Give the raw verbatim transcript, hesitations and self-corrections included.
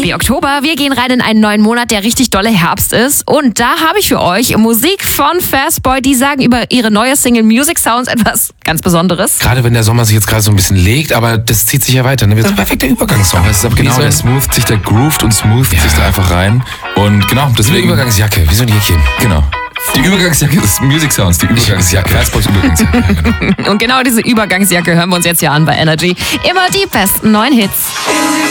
Energy Oktober. Wir gehen rein in einen neuen Monat, der richtig dolle Herbst ist. Und da habe ich für euch Musik von Fastboy. Die sagen über ihre neue Single Music Sounds etwas ganz Besonderes. Gerade wenn der Sommer sich jetzt gerade so ein bisschen legt, aber das zieht sich ja weiter. Ne? Das ist ein perfekter Übergangssong. Das ist aber genau, der smooth sich, der groovt und smooth Ja. sich da einfach rein. Und genau, Wie eine deswegen... Übergangsjacke, wie so ein Jäckchen. Genau. Die Übergangsjacke ist Music Sounds, die Übergangsjacke. Fastboys Übergangsjacke. Und genau diese Übergangsjacke hören wir uns jetzt hier an bei Energy. Immer die besten neuen Hits.